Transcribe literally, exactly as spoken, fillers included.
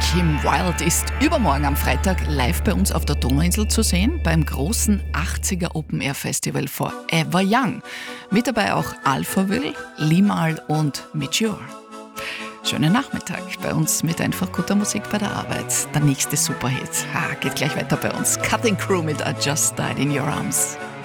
Kim Wilde ist übermorgen am Freitag live bei uns auf der Donauinsel zu sehen, beim großen achtziger Open Air Festival Forever Young. Mit dabei auch Alphaville, Limahl und Mature. Schönen Nachmittag bei uns mit einfach guter Musik bei der Arbeit. Der nächste Superhit ha, geht gleich weiter bei uns. Cutting Crew mit I Just Died in Your Arms.